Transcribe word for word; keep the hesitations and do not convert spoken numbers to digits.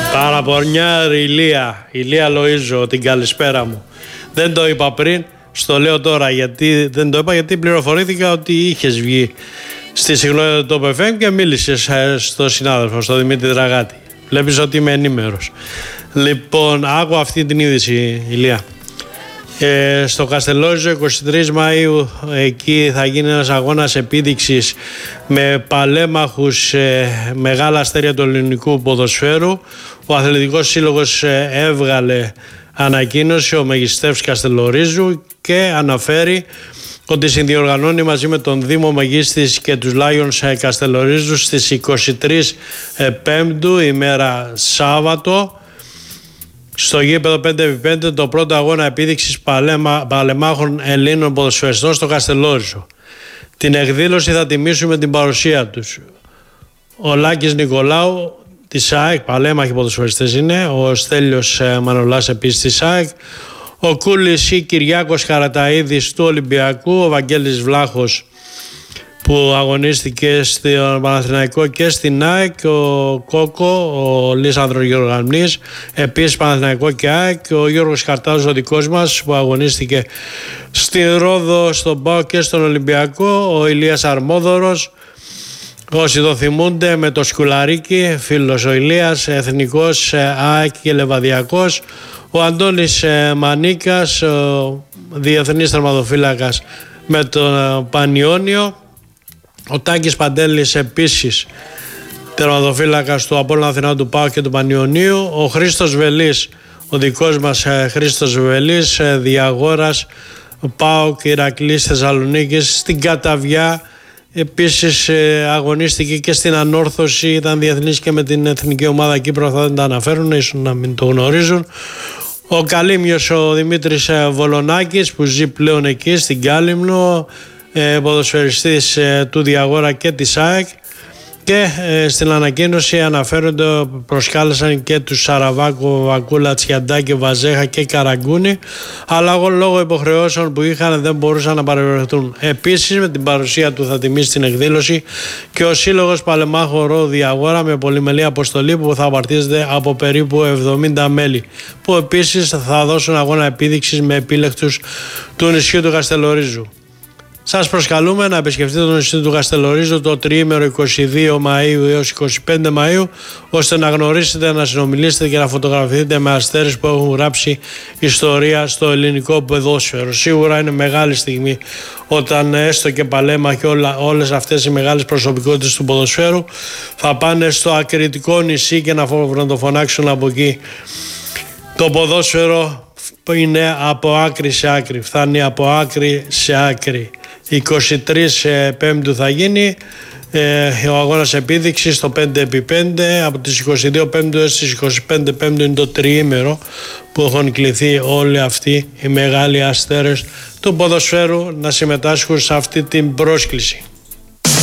Παραπονιάρη Ηλία, Ηλία Λοΐζο, την καλησπέρα μου. Δεν το είπα πριν, στο λέω τώρα γιατί δεν το είπα, γιατί πληροφορήθηκα ότι είχες βγει στη συχνότητα του Top εφ εμ και μίλησες στο συνάδελφο, στο Δημήτρη Δραγάτη. Βλέπεις ότι είμαι ενήμερος. Λοιπόν, άκου αυτή την είδηση, Ηλία. Ε, στο Καστελόριζο εικοστή τρίτη Μαΐου εκεί θα γίνει ένας αγώνας επίδειξης με παλέμαχους ε, μεγάλα αστέρια του ελληνικού ποδοσφαίρου. Ο Αθλητικός Σύλλογος ε, έβγαλε ανακοίνωση, ο Μεγιστεύς Καστελορίζου, και αναφέρει ότι συνδιοργανώνει μαζί με τον Δήμο Μεγίστης και τους Lions Καστελορίζου στις εικοστή τρίτη Πέμπτου, ημέρα Σάββατο, στο γήπεδο πέντε επί πέντε, το πρώτο αγώνα επίδειξης παλέμα, παλεμάχων Ελλήνων ποδοσφαιριστών στο Καστελόριζο. Την εκδήλωση θα τιμήσουμε την παρουσία τους. Ο Λάκης Νικολάου της ΑΕΚ, παλέμαχοι ποδοσφαιριστές είναι, ο Στέλιος Μανολάς επίσης της ΑΕΚ, ο Κούλης ή Κυριάκος Καραταΐδης του Ολυμπιακού, ο Βαγγέλης Βλάχος που αγωνίστηκε στον Παναθηναϊκό και στην ΑΕΚ, ο Κόκο, ο Λίσανδρος Γεωργαμνής, επίσης Παναθηναϊκό και ΑΕΚ, ο Γιώργος Καρτάζος ο δικός μας που αγωνίστηκε στην Ρόδο, στον ΠΑΟ και στον Ολυμπιακό, ο Ηλίας Αρμόδωρος. Όσοι το θυμούνται, με το Σκουλαρίκι, φίλος ο Ηλίας, εθνικός ΑΕΚ και λεβαδιακός, ο Αντώνης Μανίκας, ο διεθνής τερματοφύλακας με τον Πανιόνιο, ο Τάκης Παντέλης επίσης τερματοφύλακας του Απόλλωνα Αθηνά, του ΠΑΟ και του Πανιωνίου, ο Χρήστος Βελής, ο δικός μας Χρήστος Βελής, διαγόρας ΠΑΟΚ Ηρακλής Θεσσαλονίκης, στην Καταβιά. Επίσης αγωνίστηκε και στην Ανόρθωση, ήταν διεθνής και με την εθνική ομάδα Κύπρο, θα δεν τα αναφέρουν, ίσως να μην το γνωρίζουν. Ο Καλύμιος ο Δημήτρης Βολονάκης που ζει πλέον εκεί στην Κάλυμνο, ποδοσφαιριστής του Διαγόρα και της ΑΕΚ, και στην ανακοίνωση αναφέρονται, προσκάλεσαν και τους Σαραβάκο, Βακούλα, Τσιαντάκη, Βαζέχα και Καραγκούνη, αλλά λόγω υποχρεώσεων που είχαν δεν μπορούσαν να παρευρεθούν. Επίσης με την παρουσία του θα τιμήσει την εκδήλωση και ο Σύλλογος Παλεμάχο Ρο Διαγόρα με πολυμελή αποστολή που θα απαρτίζεται από περίπου εβδομήντα μέλη, που επίσης θα δώσουν αγώνα επίδειξης με επίλεκτους του νησιού του Καστελορίζου. Σας προσκαλούμε να επισκεφτείτε το νησί του Καστελορίζου το τριήμερο εικοστή δεύτερη Μαΐου έως εικοστή πέμπτη Μαΐου, ώστε να γνωρίσετε, να συνομιλήσετε και να φωτογραφηθείτε με αστέρες που έχουν γράψει ιστορία στο ελληνικό ποδόσφαιρο. Σίγουρα είναι μεγάλη στιγμή όταν έστω και παλέμαχοι, όλα, όλες αυτές οι μεγάλες προσωπικότητες του ποδοσφαίρου θα πάνε στο ακριτικό νησί και να, να το φωνάξουν από εκεί. Το ποδόσφαιρο είναι από άκρη σε άκρη, φτάνει από άκρη σε άκρη. εικοστή τρίτη Πέμπτου θα γίνει ε, ο αγώνας επίδειξης στο πέντε επί πέντε, από τις εικοστή δεύτερη Πέμπτου έως τις εικοστή πέμπτη Πέμπτου είναι το τριήμερο που έχουν κληθεί όλοι αυτοί οι μεγάλοι αστέρες του ποδοσφαίρου να συμμετάσχουν σε αυτή την πρόσκληση.